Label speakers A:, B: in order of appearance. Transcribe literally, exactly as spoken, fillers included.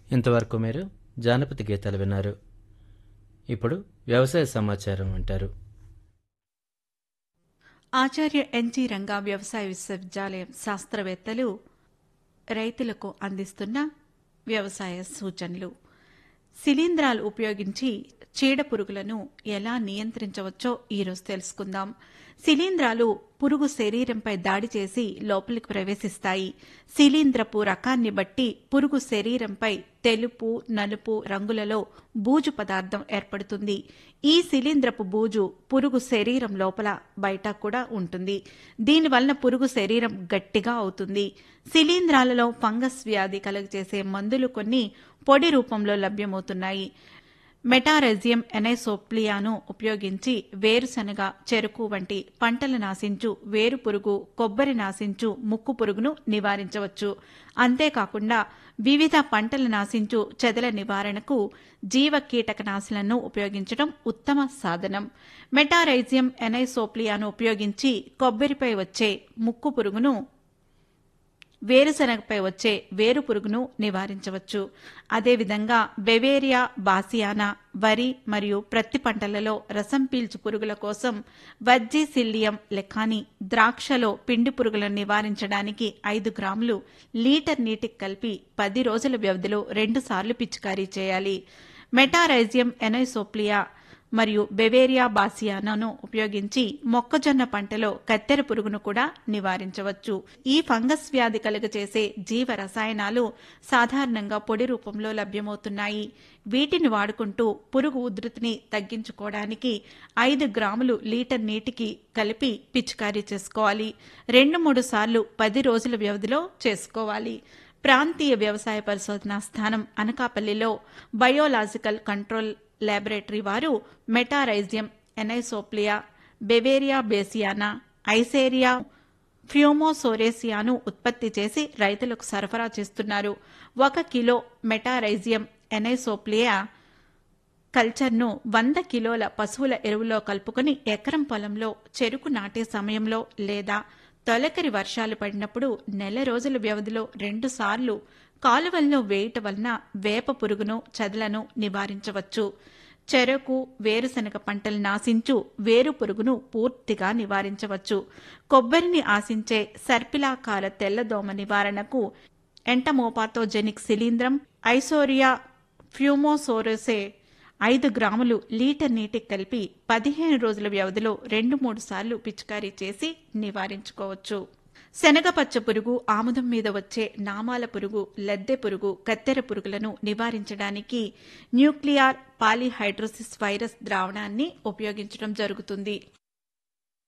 A: ఇంతవరకు మీరు జానపద గీతాలు విన్నారు. ఇప్పుడు వ్యవసాయ సమాచారం వింటారు.
B: ఆచార్య ఎన్జి రంగా వ్యవసాయ విశ్వవిద్యాలయం శాస్త్రవేత్తలు రైతులకు అందిస్తున్న వ్యవసాయ సూచనలు. శిలీంధ్రాలు ఉపయోగించి చీడ పురుగులను ఎలా నియంత్రించవచ్చో ఈరోజు తెలుసుకుందాం. శిలీంధ్రాలు పురుగు శరీరంపై దాడి చేసి లోపలికి ప్రవేశిస్తాయి. శిలీంధ్రపు రకాన్ని బట్టి పురుగు శరీరంపై తెలుపు, నలుపు రంగులలో బూజు పదార్థం ఏర్పడుతుంది. ఈ శిలీంధ్రపు బూజు పురుగు శరీరం లోపల బయట కూడా ఉంటుంది. దీనివలన పురుగు శరీరం గట్టిగా అవుతుంది. శిలీంధ్రాలలో ఫంగస్ వ్యాధి కలుగజేసే మందులు కొన్ని పొడి రూపంలో లభ్యమవుతున్నాయి. మెటారైజియం ఎనైసోప్లియాను ఉపయోగించి వేరుశనగ, చెరుకు వంటి పంటలు నాశించు వేరు పురుగు, కొబ్బరి నాశించు ముక్కు పురుగును నివారించవచ్చు. అంతేకాకుండా వివిధ పంటలు నాశించు చెదల నివారణకు జీవ కీటకనాశులను ఉపయోగించడం ఉత్తమ సాధనం. మెటారైజియం ఎనైసోప్లియాను ఉపయోగించి కొబ్బరిపై వచ్చే ముక్కు పురుగును, వేరుశనగపై వచ్చే వేరు పురుగును నివారించవచ్చు. అదేవిధంగా బెవేరియా బాసియానా వరి మరియు ప్రత్తి పంటలలో రసం పీల్చు పురుగుల కోసం వజ్జిసిల్లియం లెకాని ద్రాక్షలో పిండి పురుగులను నివారించడానికి ఐదు గ్రాములు లీటర్ నీటికి కలిపి పది రోజుల వ్యవధిలో రెండు సార్లు పిచికారీ చేయాలి. మెటారైజియం ఎనైసోప్లియా మరియు బెవేరియా బాసియానాను ఉపయోగించి మొక్కజొన్న పంటలో కత్తెర పురుగును కూడా నివారించవచ్చు. ఈ ఫంగస్ వ్యాధి కలుగజేసే జీవ రసాయనాలు సాధారణంగా పొడి రూపంలో లభ్యమవుతున్నాయి. వీటిని వాడుకుంటూ పురుగు ఉధృతిని తగ్గించుకోవడానికి ఐదు గ్రాములు లీటర్ నీటికి కలిపి పిచికారీ చేసుకోవాలి. రెండు మూడు సార్లు పది రోజుల వ్యవధిలో చేసుకోవాలి. ప్రాంతీయ వ్యవసాయ పరిశోధనా స్థానం అనకాపల్లిలో బయోలాజికల్ కంట్రోల్ ల్యాబొరేటరీ వారు మెటారైజియం ఎనైసోప్లియా, బెవేరియా బేసియానా, ఐసేరియా ఫ్యూమోసోరేసియాను ఉత్పత్తి చేసి రైతులకు సరఫరా చేస్తున్నారు. ఒక కిలో మెటారైజియం ఎనైసోప్లియా కల్చర్ను వంద కిలోల పశువుల ఎరువులో కలుపుకొని ఎకరం పొలంలో చెరుకు నాటే సమయంలో లేదా తొలకరి వర్షాలు పడినప్పుడు నెల రోజుల వ్యవధిలో రెండు సార్లు కాలువల్లో వేయటం వలన వేప పురుగును, చెదలను నివారించవచ్చు. చెరకు, వేరుశనగ పంటలు నాశించు వేరు పురుగును పూర్తిగా నివారించవచ్చు. కొబ్బరిని ఆశించే సర్పిలాకార తెల్లదోమ నివారణకు ఎంటమోపాథోజెనిక్ శిలీంధ్రం ఐసోరియా ఫ్యూమోసోరసే ఐదు గ్రాములు లీటర్ నీటికి కలిపి పదిహేను రోజుల వ్యవధిలో రెండు మూడు సార్లు పిచికారీ చేసి నివారించుకోవచ్చు. శనగపచ్చ పురుగు, ఆముదం మీద వచ్చే నామాల పురుగు, లద్దె పురుగు, కత్తెర పురుగులను నివారించడానికి న్యూక్లియర్ పాలిహైడ్రోసిస్ వైరస్ ద్రావణాన్ని ఉపయోగించడం జరుగుతుంది.